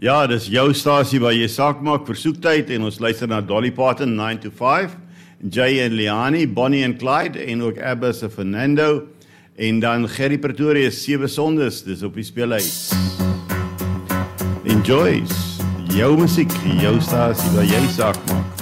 Ja, dis jou stasie waar jy saak maak vir soektyd en ons luister na Dolly Parton 9 to 5, Jay en Liani, Bonnie en Clyde en ook Abba se Fernando en dan Gerry Pretorius 7 Sondes, dis op die speelhuis. Enjoy jou musiek, jou stasie waar jy saak maak.